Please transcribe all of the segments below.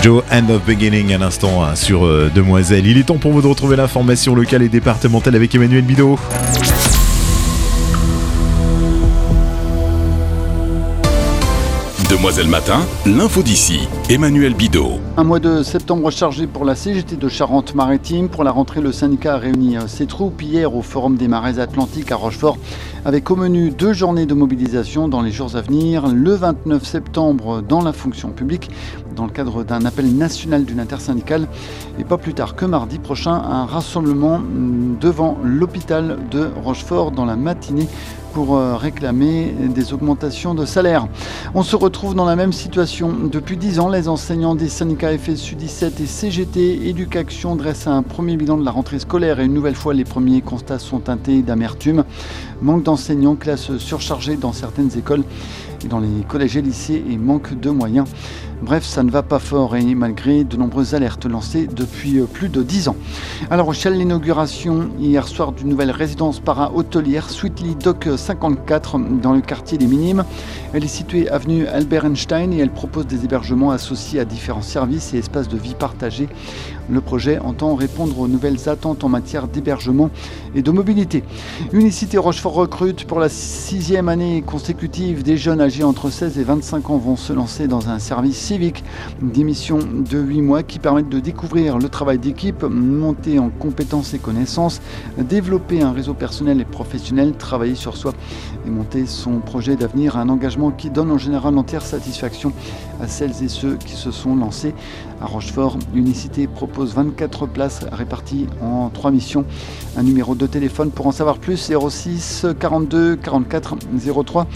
Joe End of Beginning à l'instant sur Demoiselle. Il est temps pour vous de retrouver l'information locale et départementale avec Emmanuel Bidot. Demoiselle Matin, l'info d'ici, Emmanuel Bidot. Un mois de septembre chargé pour la CGT de Charente-Maritime. Pour la rentrée, le syndicat a réuni ses troupes hier au Forum des Marais Atlantiques à Rochefort, avec au menu 2 journées de mobilisation dans les jours à venir. Le 29 septembre dans la fonction publique, dans le cadre d'un appel national d'une intersyndicale. Et pas plus tard que mardi prochain, un rassemblement devant l'hôpital de Rochefort dans la matinée pour réclamer des augmentations de salaire. On se retrouve dans la même situation. Depuis 10 ans, les enseignants des syndicats FSU 17 et CGT Éducation dressent un premier bilan de la rentrée scolaire et une nouvelle fois, les premiers constats sont teintés d'amertume. Manque d'enseignants, classes surchargées dans certaines écoles et dans les collèges et lycées et manque de moyens. Bref, ça ne va pas fort et malgré de nombreuses alertes lancées depuis plus de 10 ans. À La Rochelle, l'inauguration hier soir d'une nouvelle résidence para-hôtelière Sweetly Dock 54 dans le quartier des Minimes. Elle est située avenue Albert Einstein et elle propose des hébergements associés à différents services et espaces de vie partagés. Le projet entend répondre aux nouvelles attentes en matière d'hébergement et de mobilité. Unicité Rochefort recrute pour la 6e année consécutive. Des jeunes âgés entre 16 et 25 ans vont se lancer dans un service civique, des missions de 8 mois qui permettent de découvrir le travail d'équipe, monter en compétences et connaissances, développer un réseau personnel et professionnel, travailler sur soi et monter son projet d'avenir. Un engagement qui donne en général entière satisfaction à celles et ceux qui se sont lancés. À Rochefort, Unicité propose 24 places réparties en 3 missions. Un numéro de téléphone pour en savoir plus, 06 42 44 03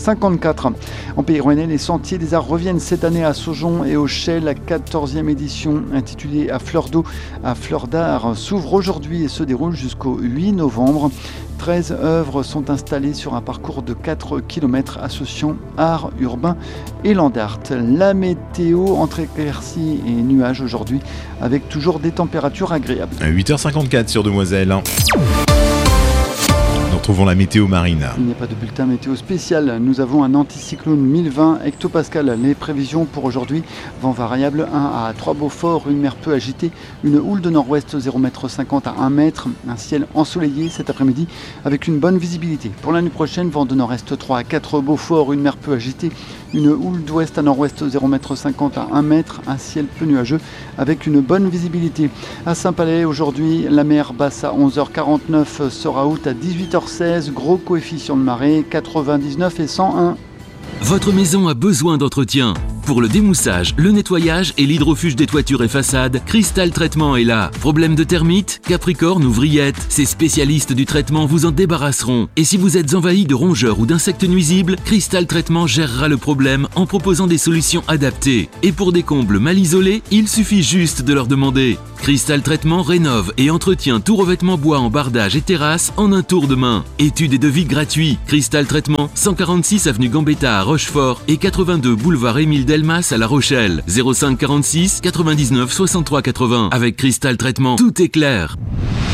54. En Pays Rouennais, les Sentiers des Arts reviennent cette année à Saujon et au Chais. La 14e édition, intitulée À fleur d'eau, à fleur d'art, s'ouvre aujourd'hui et se déroule jusqu'au 8 novembre. 13 œuvres sont installées sur un parcours de 4 km associant art urbain et land art. La météo entre éclaircies et nuages aujourd'hui avec toujours des températures agréables. 8h54 sur Demoiselle. Nous retrouvons la météo marine. Il n'y a pas de bulletin météo spécial. Nous avons un anticyclone 1020 hectopascal. Les prévisions pour aujourd'hui, vent variable 1 à 3 Beaufort, une mer peu agitée, une houle de nord-ouest 0,50 m à 1 m, un ciel ensoleillé cet après-midi avec une bonne visibilité. Pour l'année prochaine, vent de nord-est 3 à 4 Beaufort, une mer peu agitée, une houle d'ouest à nord-ouest 0,50 m à 1 m, un ciel peu nuageux avec une bonne visibilité. À Saint-Palais, aujourd'hui, la mer basse à 11h49 sera haute à 18h16, gros coefficient de marée 99 et 101. Votre maison a besoin d'entretien. Pour le démoussage, le nettoyage et l'hydrofuge des toitures et façades, Cristal Traitement est là. Problème de termites, capricorne ou vrillettes, ces spécialistes du traitement vous en débarrasseront. Et si vous êtes envahi de rongeurs ou d'insectes nuisibles, Cristal Traitement gérera le problème en proposant des solutions adaptées. Et pour des combles mal isolés, il suffit juste de leur demander. Cristal Traitement rénove et entretient tout revêtement bois en bardage et terrasse en un tour de main. Études et devis gratuits. Cristal Traitement, 146 avenue Gambetta à Rochefort et 82 boulevard Émile Delmas à La Rochelle. 05 46 99 63 80. Avec Cristal Traitement, tout est clair.